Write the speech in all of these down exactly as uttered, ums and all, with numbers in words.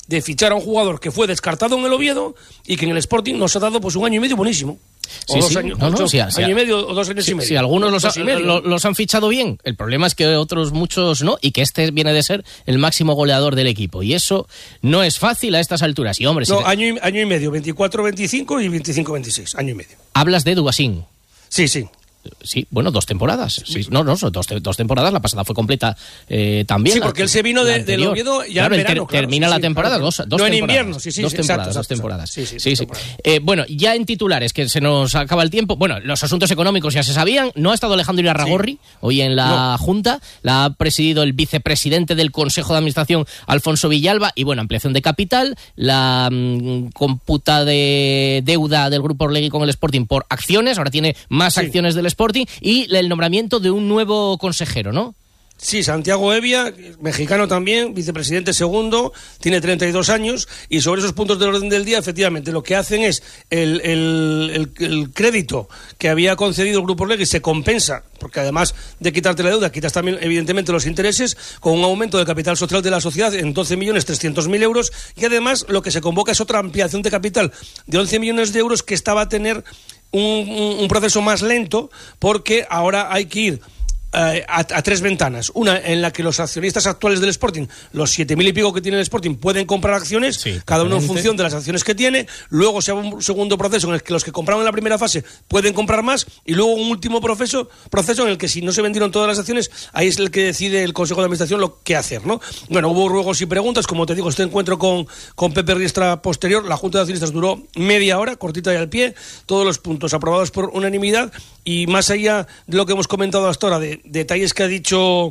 de fichar a un jugador que fue descartado en el Oviedo y que en el Sporting nos ha dado pues un año y medio buenísimo. O sí, dos sí. años, no, no, ocho, sí, año sí, y medio o dos años sí, y medio. Sí, algunos los, ha, lo, los han fichado bien. El problema es que otros muchos no, y que este viene de ser el máximo goleador del equipo. Y eso no es fácil a estas alturas. Y hombre, no, si te... año, y, año y medio, veinticuatro veinticinco y veinticinco veintiséis, año y medio. Hablas de Duasín. Sí, sí. Sí, bueno, dos temporadas. Sí, no, no, son dos, dos temporadas. La pasada fue completa eh, también. Sí, porque la, él se vino de, del Oviedo ya claro, en verano. Ter, claro, termina sí, la sí, temporada, claro. dos, dos no temporadas. en invierno, sí, sí. Dos exacto, temporadas, exacto, dos temporadas. Sí, sí, sí, dos sí. temporadas. Eh, bueno, ya en titulares, que se nos acaba el tiempo. Bueno, los asuntos económicos ya se sabían. No ha estado Alejandro Irarragorri sí. hoy en la no. Junta. La ha presidido el vicepresidente del Consejo de Administración, Alfonso Villalba. Y bueno, ampliación de capital, la mmm, computa de deuda del Grupo Orlegui con el Sporting por acciones. Ahora tiene más sí. acciones del Sporting. Y el nombramiento de un nuevo consejero, ¿no? Sí, Santiago Evia, mexicano también, vicepresidente segundo, tiene treinta y dos años, y sobre esos puntos del orden del día, efectivamente, lo que hacen es el, el, el, el crédito que había concedido el Grupo Orlegui se compensa, porque además de quitarte la deuda, quitas también, evidentemente, los intereses, con un aumento del capital social de la sociedad en doce millones trescientos mil euros, y además lo que se convoca es otra ampliación de capital de once millones de euros que esta va a tener un, un, un proceso más lento, porque ahora hay que ir A, a tres ventanas. Una en la que los accionistas actuales del Sporting, los siete mil y pico que tiene el Sporting, pueden comprar acciones, sí, cada uno en función de las acciones que tiene. Luego se hace un segundo proceso en el que los que compraron en la primera fase pueden comprar más, y luego un último proceso, proceso en el que si no se vendieron todas las acciones, ahí es el que decide el Consejo de Administración lo que hacer, ¿no? Bueno, hubo ruegos y preguntas, como te digo, este encuentro con, con Pepe Riestra posterior, la Junta de Accionistas duró media hora, cortita y al pie, todos los puntos aprobados por unanimidad, y más allá de lo que hemos comentado hasta ahora, de detalles que ha dicho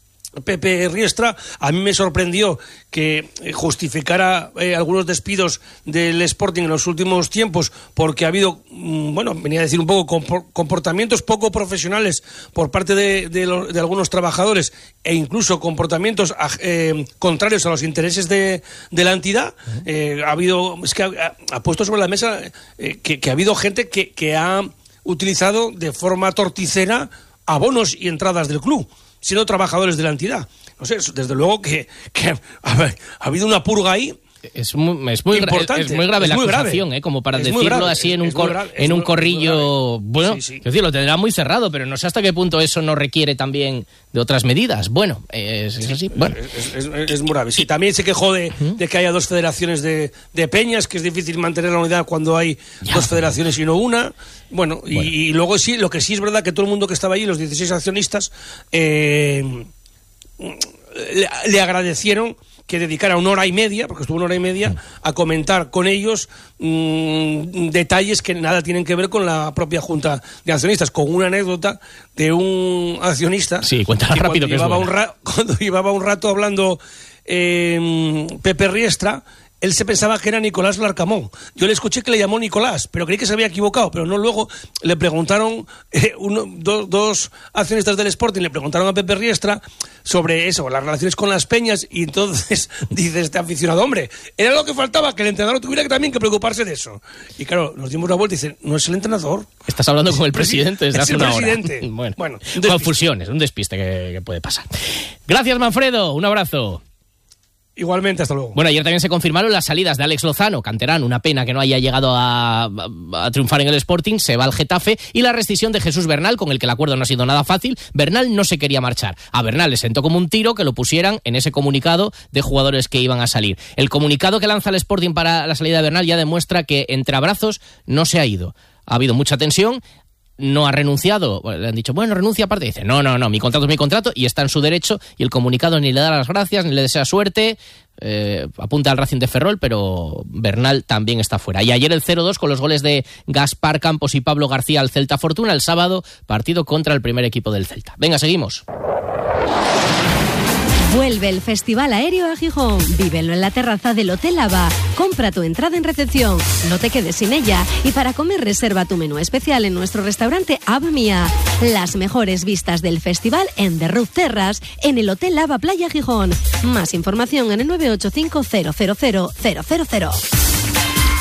Pepe Riestra, a mí me sorprendió que justificara eh, algunos despidos del Sporting en los últimos tiempos, porque ha habido, mmm, bueno, venía a decir un poco comportamientos poco profesionales por parte de, de, lo, de algunos trabajadores, e incluso comportamientos eh, contrarios a los intereses de, de la entidad. Eh, ha habido, es que ha, ha puesto sobre la mesa eh, que, que ha habido gente que, que ha utilizado de forma torticera abonos y entradas del club, siendo trabajadores de la entidad. No sé, desde luego que, que a ver, ha habido una purga ahí. Es muy, es muy, importante, es muy grave es la muy acusación, grave. ¿eh? Como para es decirlo así en un, cor, grave, en un muy, corrillo. Bueno, sí, sí. Es decir, lo tendrá muy cerrado, pero no sé hasta qué punto eso no requiere también de otras medidas. Bueno, es, es así. Bueno. Es, es, es, es muy grave. Sí, también se quejó de, ¿Mm? de que haya dos federaciones de, de peñas, que es difícil mantener la unidad cuando hay ya, dos federaciones y no una. Bueno, bueno. Y, y luego sí, lo que sí es verdad que todo el mundo que estaba allí, los dieciséis accionistas, eh, le, le agradecieron que dedicara una hora y media, porque estuvo una hora y media, a comentar con ellos mmm, detalles que nada tienen que ver con la propia Junta de Accionistas, con una anécdota de un accionista. Sí, cuéntala que rápido, que llevaba es un ra- Cuando llevaba un rato hablando eh, Pepe Riestra, él se pensaba que era Nicolás Larcamón. Yo le escuché que le llamó Nicolás, pero creí que se había equivocado, pero no. Luego le preguntaron, eh, uno, do, dos accionistas del Sporting le preguntaron a Pepe Riestra sobre eso, las relaciones con las peñas, y entonces dice este aficionado, hombre, era lo que faltaba, que el entrenador tuviera que también que preocuparse de eso. Y claro, nos dimos la vuelta y dice, no es el entrenador. Estás hablando con el presidente desde es hace el una presidente. hora. Bueno, bueno un confusiones, un despiste que, que puede pasar. Gracias, Manfredo, un abrazo. Igualmente, hasta luego. Bueno, ayer también se confirmaron las salidas de Alex Lozano, canterano, una pena que no haya llegado a, a, a triunfar en el Sporting, se va al Getafe, y la rescisión de Jesús Bernal, con el que el acuerdo no ha sido nada fácil. Bernal no se quería marchar. A Bernal le sentó como un tiro que lo pusieran en ese comunicado de jugadores que iban a salir. El comunicado que lanza el Sporting para la salida de Bernal ya demuestra que entre abrazos no se ha ido. Ha habido mucha tensión. No ha renunciado, le han dicho, bueno, renuncia aparte, dice, no, no, no, mi contrato es mi contrato, y está en su derecho, y el comunicado ni le da las gracias, ni le desea suerte, eh, apunta al Racing de Ferrol, pero Bernal también está fuera. Y ayer el cero dos con los goles de Gaspar Campos y Pablo García al Celta Fortuna, el sábado, partido contra el primer equipo del Celta. Venga, seguimos. Vuelve el Festival Aéreo a Gijón. Vívelo en la terraza del Hotel Ava. Compra tu entrada en recepción. No te quedes sin ella. Y para comer, reserva tu menú especial en nuestro restaurante Ava Mía. Las mejores vistas del festival en The Roof Terrace, en el Hotel Ava Playa Gijón. Más información en el nueve ocho cinco cero cero cero cero cero cero.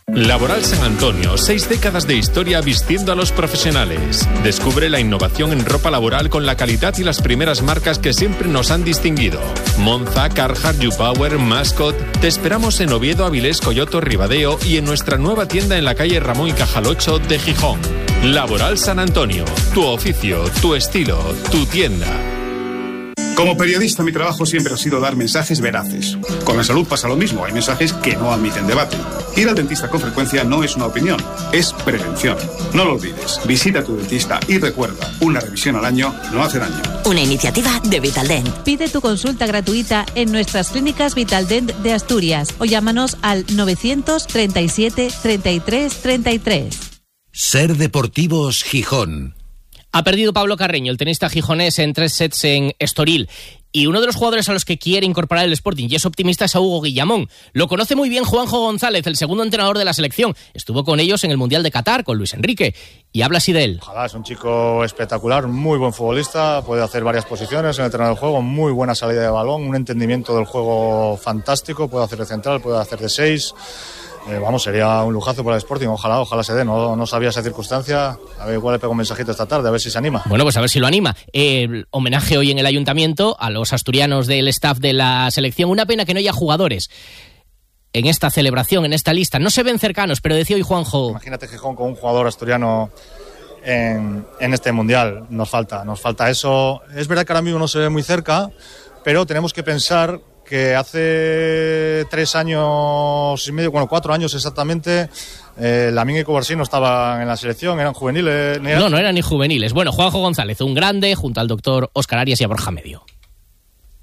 Laboral San Antonio, seis décadas de historia vistiendo a los profesionales. Descubre la innovación en ropa laboral con la calidad y las primeras marcas que siempre nos han distinguido. Monza, Carhartt, YouPower, Mascot. Te esperamos en Oviedo, Avilés, Coyoto, Ribadeo y en nuestra nueva tienda en la calle Ramón y Cajal ocho de Gijón. Laboral San Antonio, tu oficio, tu estilo, tu tienda. Como periodista, mi trabajo siempre ha sido dar mensajes veraces. Con la salud pasa lo mismo, hay mensajes que no admiten debate. Ir al dentista con frecuencia no es una opinión, es prevención. No lo olvides, visita a tu dentista y recuerda, una revisión al año no hace daño. Una iniciativa de Vitaldent. Pide tu consulta gratuita en nuestras clínicas Vitaldent de Asturias o llámanos al novecientos treinta y siete treinta y tres treinta y tres. Ser Deportivos Gijón. Ha perdido Pablo Carreño, el tenista gijonés, en tres sets en Estoril. Y uno de los jugadores a los que quiere incorporar el Sporting y es optimista es a Hugo Guillamón. Lo conoce muy bien Juanjo González, el segundo entrenador de la selección. Estuvo con ellos en el Mundial de Qatar, con Luis Enrique, y habla así de él. Ojalá, es un chico espectacular, muy buen futbolista, puede hacer varias posiciones en el terreno del juego, muy buena salida de balón, un entendimiento del juego fantástico, puede hacer de central, puede hacer de seis... Eh, vamos, sería un lujazo para el Sporting, ojalá, ojalá se dé, no, no sabía esa circunstancia, a ver, igual le pego un mensajito esta tarde, a ver si se anima. Bueno, pues a ver si lo anima. Eh, homenaje hoy en el Ayuntamiento a los asturianos del staff de la selección, una pena que no haya jugadores en esta celebración, en esta lista, no se ven cercanos, pero decía hoy Juanjo... Imagínate Gijón con un jugador asturiano en, en este Mundial, nos falta, nos falta eso, es verdad que ahora mismo no se ve muy cerca, pero tenemos que pensar... que hace tres años y medio, bueno, cuatro años exactamente, eh, Lamine y Cobarsí no estaban en la selección, eran juveniles. No, no eran ni juveniles. Bueno, Juanjo González, un grande, junto al doctor Óscar Arias y a Borja Medio.